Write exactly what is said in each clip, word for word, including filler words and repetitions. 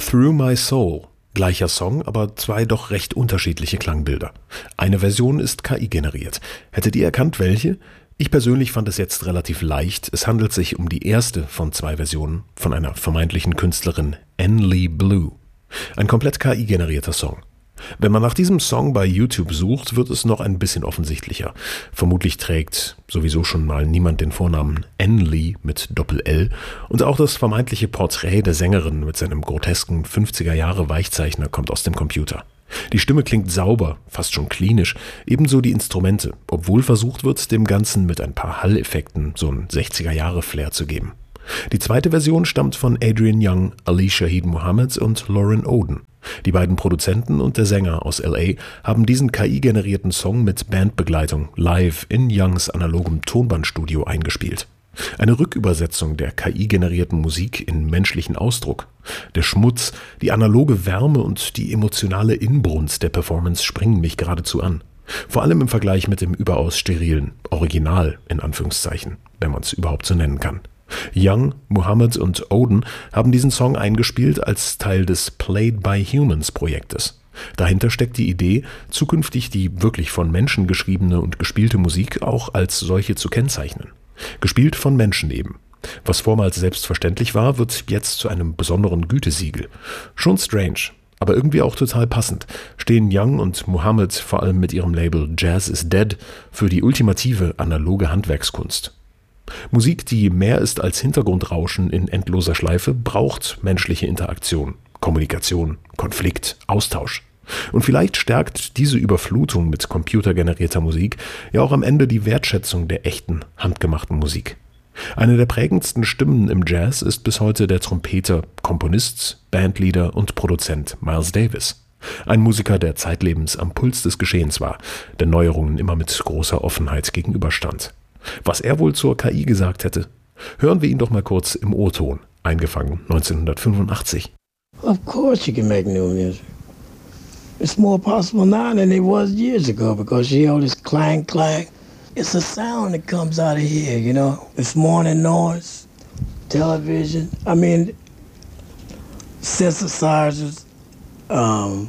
Through My Soul. Gleicher Song, aber zwei doch recht unterschiedliche Klangbilder. Eine Version ist K I generiert. Hättet ihr erkannt, welche? Ich persönlich fand es jetzt relativ leicht. Es handelt sich um die erste von zwei Versionen von einer vermeintlichen Künstlerin, Ann Lee Blue. Ein komplett K I-generierter Song. Wenn man nach diesem Song bei YouTube sucht, wird es noch ein bisschen offensichtlicher. Vermutlich trägt sowieso schon mal niemand den Vornamen Ann Lee mit Doppel-L und auch das vermeintliche Porträt der Sängerin mit seinem grotesken fünfziger-Jahre-Weichzeichner kommt aus dem Computer. Die Stimme klingt sauber, fast schon klinisch, ebenso die Instrumente, obwohl versucht wird, dem Ganzen mit ein paar Hall-Effekten so einen sechziger-Jahre-Flair zu geben. Die zweite Version stammt von Adrian Young, Ali Shaheed Muhammad und Lauren Oden. Die beiden Produzenten und der Sänger aus L A haben diesen K I-generierten Song mit Bandbegleitung live in Youngs analogem Tonbandstudio eingespielt. Eine Rückübersetzung der K I-generierten Musik in menschlichen Ausdruck. Der Schmutz, die analoge Wärme und die emotionale Inbrunst der Performance springen mich geradezu an. Vor allem im Vergleich mit dem überaus sterilen Original, in Anführungszeichen, wenn man es überhaupt so nennen kann. Young, Muhammad und Oden haben diesen Song eingespielt als Teil des Played by Humans Projektes. Dahinter steckt die Idee, zukünftig die wirklich von Menschen geschriebene und gespielte Musik auch als solche zu kennzeichnen. Gespielt von Menschen eben. Was vormals selbstverständlich war, wird jetzt zu einem besonderen Gütesiegel. Schon strange, aber irgendwie auch total passend, stehen Young und Muhammad vor allem mit ihrem Label Jazz is Dead für die ultimative analoge Handwerkskunst. Musik, die mehr ist als Hintergrundrauschen in endloser Schleife, braucht menschliche Interaktion, Kommunikation, Konflikt, Austausch. Und vielleicht stärkt diese Überflutung mit computergenerierter Musik ja auch am Ende die Wertschätzung der echten, handgemachten Musik. Eine der prägendsten Stimmen im Jazz ist bis heute der Trompeter, Komponist, Bandleader und Produzent Miles Davis. Ein Musiker, der zeitlebens am Puls des Geschehens war, der Neuerungen immer mit großer Offenheit gegenüberstand. Was er wohl zur K I gesagt hätte? Hören wir ihn doch mal kurz im O-Ton, eingefangen neunzehnhundertfünfundachtzig. Of course you can make new music. It's more possible now than it was years ago because you hear all this clang, clang. It's a sound that comes out of here, you know. It's morning noise, television, I mean, synthesizers, um,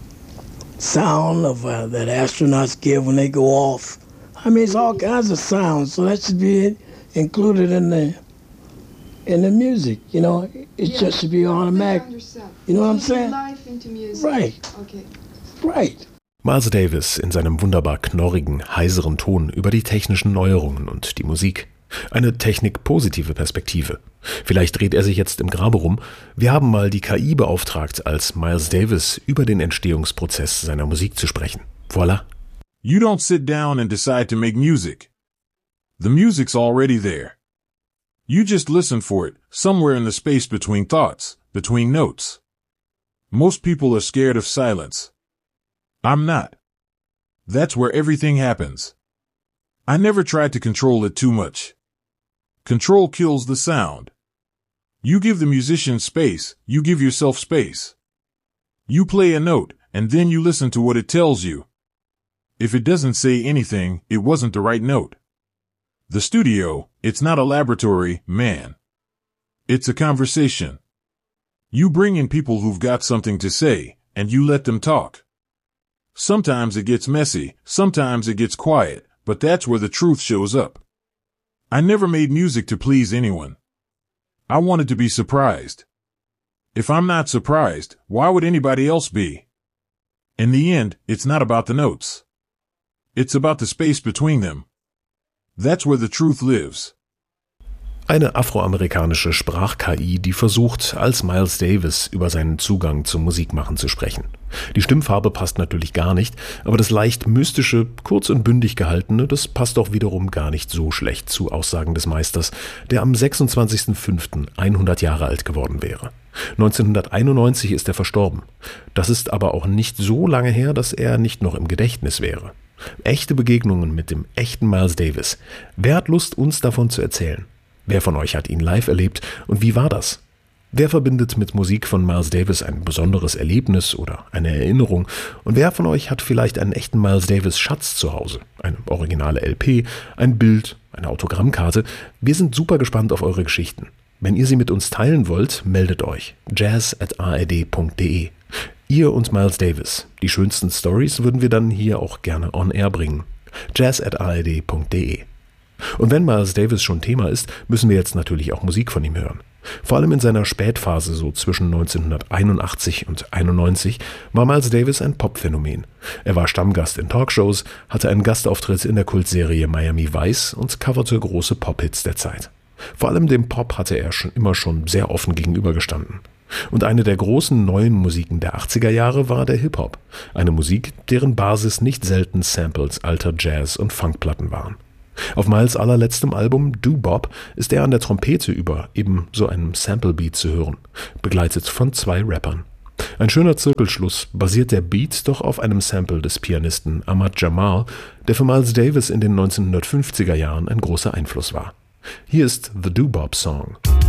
sound of uh, that astronauts give when they go off. I mean, it's all kinds of sounds, so that should be included in the in the music. You know, it yeah. just should be automatic. You know what I'm saying? Life into music. Right. Okay. Right. Miles Davis in seinem wunderbar knorrigen, heiseren Ton über die technischen Neuerungen und die Musik. Eine technikpositive Perspektive. Vielleicht dreht er sich jetzt im Grabe rum. Wir haben mal die K I beauftragt, als Miles Davis über den Entstehungsprozess seiner Musik zu sprechen. Voilà. You don't sit down and decide to make music. The music's already there. You just listen for it, somewhere in the space between thoughts, between notes. Most people are scared of silence. I'm not. That's where everything happens. I never tried to control it too much. Control kills the sound. You give the musician space, you give yourself space. You play a note, and then you listen to what it tells you. If it doesn't say anything, it wasn't the right note. The studio, it's not a laboratory, man. It's a conversation. You bring in people who've got something to say, and you let them talk. Sometimes it gets messy, sometimes it gets quiet, but that's where the truth shows up. I never made music to please anyone. I wanted to be surprised. If I'm not surprised, why would anybody else be? In the end, it's not about the notes. It's about the space between them. That's where the truth lives. Eine afroamerikanische Sprach-K I, die versucht, als Miles Davis über seinen Zugang zum Musikmachen zu sprechen. Die Stimmfarbe passt natürlich gar nicht, aber das leicht mystische, kurz und bündig gehaltene, das passt auch wiederum gar nicht so schlecht zu Aussagen des Meisters, der am sechsundzwanzigsten fünften hundert Jahre alt geworden wäre. neunzehnhunderteinundneunzig ist er verstorben. Das ist aber auch nicht so lange her, dass er nicht noch im Gedächtnis wäre. Echte Begegnungen mit dem echten Miles Davis. Wer hat Lust, uns davon zu erzählen? Wer von euch hat ihn live erlebt und wie war das? Wer verbindet mit Musik von Miles Davis ein besonderes Erlebnis oder eine Erinnerung? Und wer von euch hat vielleicht einen echten Miles Davis Schatz zu Hause? Eine originale L P, ein Bild, eine Autogrammkarte? Wir sind super gespannt auf eure Geschichten. Wenn ihr sie mit uns teilen wollt, meldet euch. jazz at a r d punkt d e. Ihr und Miles Davis. Die schönsten Stories würden wir dann hier auch gerne on air bringen. jazz at a r d punkt d e. Und wenn Miles Davis schon Thema ist, müssen wir jetzt natürlich auch Musik von ihm hören. Vor allem in seiner Spätphase, so zwischen neunzehnhunderteinundachtzig und einundneunzig, war Miles Davis ein Popphänomen. Er war Stammgast in Talkshows, hatte einen Gastauftritt in der Kultserie Miami Vice und coverte große Pop-Hits der Zeit. Vor allem dem Pop hatte er schon immer schon sehr offen gegenübergestanden. Und eine der großen neuen Musiken der achtziger Jahre war der Hip-Hop. Eine Musik, deren Basis nicht selten Samples alter Jazz- und Funkplatten waren. Auf Miles allerletztem Album Doo-Bop ist er an der Trompete über eben so einem Sample-Beat zu hören, begleitet von zwei Rappern. Ein schöner Zirkelschluss, basiert der Beat doch auf einem Sample des Pianisten Ahmad Jamal, der für Miles Davis in den neunzehnhundertfünfziger Jahren ein großer Einfluss war. Hier ist The Doo-Bop Song.